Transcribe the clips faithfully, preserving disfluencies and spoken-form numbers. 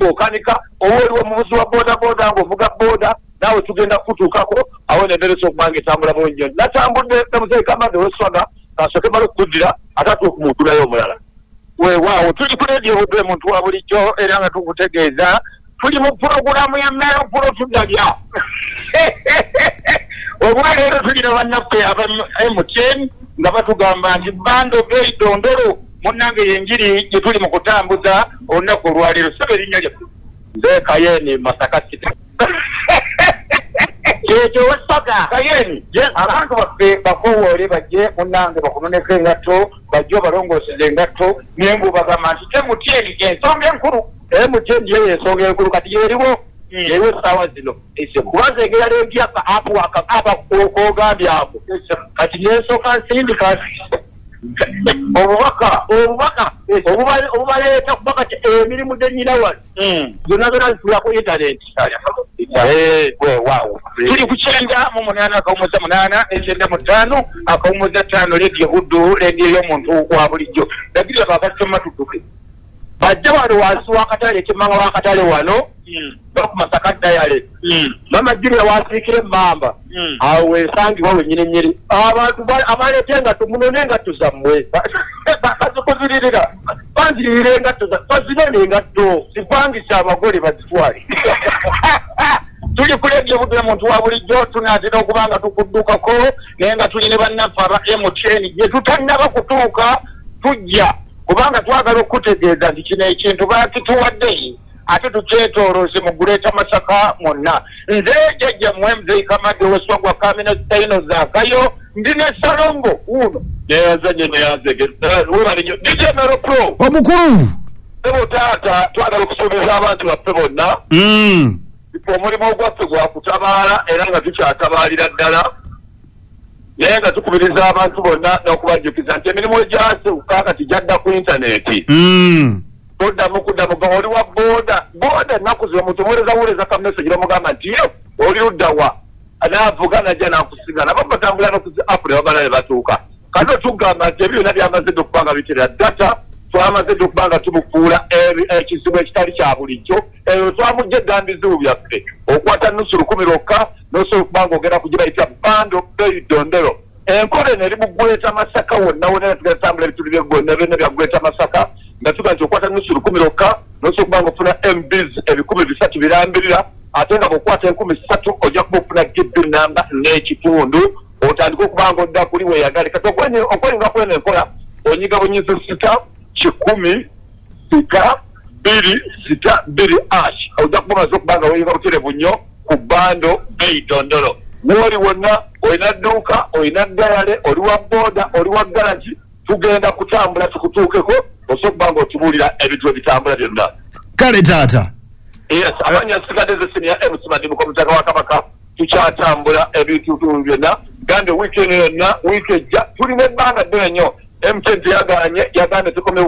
okanika owoliwo muvuzi wa boda boda ngovuga boda nawe tugenda kutuukako awo nendereso okubange tambula bonyo natambudde namuzeyi kamande weswaga kasoke bali okudira atatu okumutulayo omulala weewaawo tuli ku leediyo budde muntu wa bulijjo era nga tukutegeeza tuli mu puroguramu ya mmero pulo tudalya olwaleero tulina bannaffe aba M T N nga batugamba nti bando bei dondolo munnange yenjiri gye tuli mu kutambuza olunaku olwaleero saba erinnya lyaffe nze Kayeni Masaka City ekyo wesaga Kayeni abantu baffe bakowoole bajje munnange bakunoneka engatto bajje balongooseze engatto nengu bagamba nti M T N ensonga enkulu M T N yeyo ensonga enkulu kati yeeriwo yewe essaawa zino kubaza egera lendyaka apo apa kogambye apo kati nensooka nsindika obubaka obubaka obubaleeta kuba kati emirimu gyenyina wano zonna zonna zitula ku intaneti weewaawo tuli ku kyenda mu munaana akawumuza munaana ekyenda mu ttaano akawumuza ttaano leediyo buddu leediyo y'omuntu wa bulijjo dagirira bakasitoma tutuke bajja wano wansi w'akatale ekimmanga w'akatale wano bakumasaka dayale mama jirira wasiikire emmamba awo wesangibwa wenyininyiri abantu abaleeta engatto munone engatto zammwe bazikuziririra banziririra engatto bazinone engatto zipangisa abagole bazitwale tuli ku leediyo budde muntu wa bulijjo tunaatera okuba nga tukuddukako naye nga tuli ne bannaffe aba M T N gye tutannaba kutuuka tujja kubanga twagala okutegeeza nti kino ekintu bakituwadde ate tukyetoolooze mu Greater Masaka mwonna nze jjajjammwe Muzeeyi Kamadde Weswagwa Kamina Staino Zaakayo ndi ne Salongo uno neyazanye neyazege webalinyo D J Mero Pro omukulu ebo taata twagala okusomesa abantu baffe bonna omulimu ogwaffe gwa kutabaala era nga tukyatabaalira ddala naye nga tukubiriza abantu bonna n'okubajjukiza nti emirimu egyasukka kati gyadda ku intaneti toddamu kuddamu ga oli wa booda booda ennaku zino muntu omuweereza wuuleza ka message bamugamba nti yo oli luddawa naavuga najja n'akusiga nabo batambula n'okuzi apule babala ne batuuka kati otugamba nti ebyo byonna byamazidde okuba nga bitera data twamazidde okuba nga tubufuula ekizibu ekitali kya bulijjo eyo twamugja edda bizibu byaffe okwata nusu lukumi lwokka n'osobola okuba nga ogenda kugira bayita bando bei dondero enkola eno eri mu Greater Masaka wonna wonna era tugenda tambula ebituli byonna byonna bya Greater Masaka nga tuga nti okwata nusu lukumi lwokka n'osobola okuba nga ofuna M Bs ebikumi bisatu birambirira ate nga bw'okwata enkumi ssatu ojja kuba ofuna gibbi namba n'ekitundu otandika okuba nga odda kuli weeyagale kati okwenyinga kweno enkola onyiga bunyizi sita kikumi sita bbiri sita bbiri ash ojja kuba omaze okuba nga weeyinga buterevu nnyo ku bando bei dondolo woli wonna olina dduuka olina ddayale oli wa booda oli wa galagi tugenda kutambula tukutuukeko osobola okuba nga otubuulira ebintu ebitambula byonna kale taata yes abanya nsigadde ze senior M C Madimuko Mutaka wa Kabaka tukyatambula ebintu byonna gande wiikendi yonna wiiki ejja tulina ebbanga ddene nnyo M T N yaganye yagande tukomye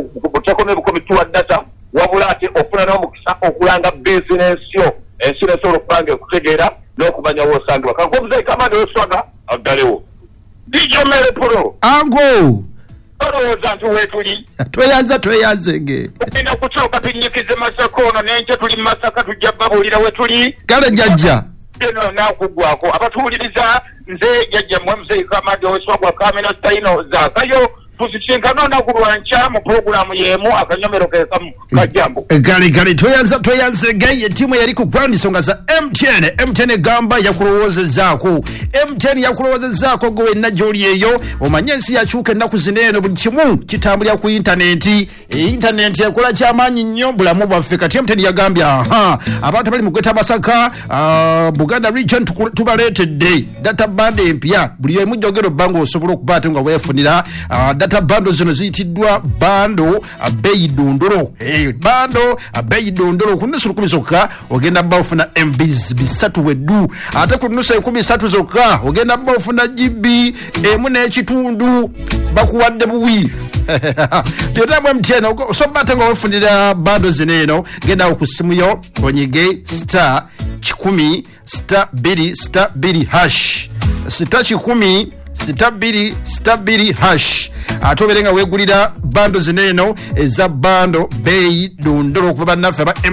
bukomi tuwa data wabula ate ofuna n'omukisa okulanga bizinensi yo ensi nesobola okubanga okutegeera n'okumanya woosangibwa kanko Muzeeyi Kamadde Weswaga aggalewo D J Mero Pro ango olowooza nti weetuli tweyanza tweyanzege ogenda kukyuka tunyikize Masaka ono n'enkya tuli mu Masaka tujja babuulira we tuli kale jjajja eno nakuggwako abatuwuliriza nze jjajjammwe Muzeeyi Kamadde Weswagwa Kamina Staino Zaakayo tusikinkana olunaku lwa nkya mu puroguramu y'emu akanyomero ke kamu kajjambo kale kale tweyanza tweyanzege ye ttiimu eyali ku ground nsonga za M T N M T N egamba yakulowoozezaako M T N yakulowoozezaako gwe wenna gy'oli eyo omanye ensi yakyuka ennaku zino eno buli kimu kitambulira ku intaneti intaneti ekola kyamaanyi nnyo bulamu bwaffe kati M T N yagambye aha abantu bali mu Greater Masaka Buganda region tubaleetedde data band empya buli emu jjogera obbanga osobola okuba ate nga weefunira data bando zino ziyitiddwa bando abeyi dondolo hey, bando abeyi dondolo ku nusu lukumi zokka ogenda bba ofuna M Bs bisatu weddu ate ku nusu ekumi ssatu zokka ogenda bba ofuna G B emu n'ekitundu bakuwadde buwi byonna M T N osobba ate nga wefunira bando zino eno genda ku ssimu yo onyige star kikumi star bbiri star bbiri hash star kikumi sita bbiri sita bbiri hash ate obeere nga weegulira bando zino eno eza bando bei dondolo okuva bannaffe aba